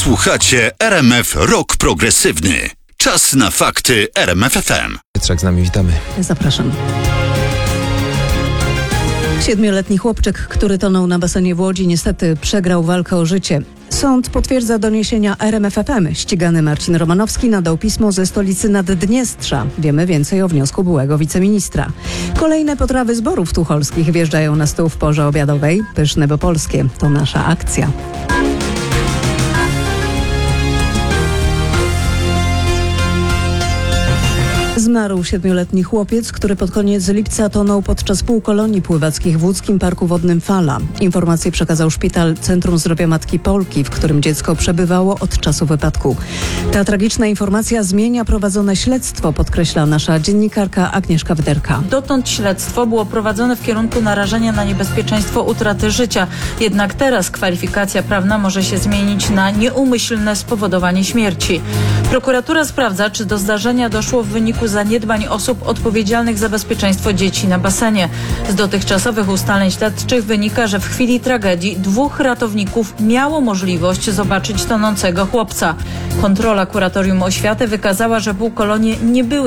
Słuchacie RMF Rock Progresywny. Czas na fakty RMF FM. Pietrzak z nami, witamy. Zapraszam. 7-letni chłopczyk, który tonął na basenie w Łodzi, niestety przegrał walkę o życie. Sąd potwierdza doniesienia RMF FM. Ścigany Marcin Romanowski nadał pismo ze stolicy Naddniestrza. Wiemy więcej o wniosku byłego wiceministra. Kolejne potrawy z Borów Tucholskich wjeżdżają na stół w porze obiadowej. Pyszne, bo polskie. To nasza akcja. Zmarł 7-letni chłopiec, który pod koniec lipca tonął podczas półkolonii pływackich w łódzkim parku wodnym Fala. Informację przekazał szpital Centrum Zdrowia Matki Polki, w którym dziecko przebywało od czasu wypadku. Ta tragiczna informacja zmienia prowadzone śledztwo, podkreśla nasza dziennikarka Agnieszka Wyderka. Dotąd śledztwo było prowadzone w kierunku narażenia na niebezpieczeństwo utraty życia. Jednak teraz kwalifikacja prawna może się zmienić na nieumyślne spowodowanie śmierci. Prokuratura sprawdza, czy do zdarzenia doszło w wyniku zaniedbań osób odpowiedzialnych za bezpieczeństwo dzieci na basenie. Z dotychczasowych ustaleń śledczych wynika, że w chwili tragedii 2 ratowników miało możliwość zobaczyć tonącego chłopca. Kontrola Kuratorium Oświaty wykazała, że półkolonie nie były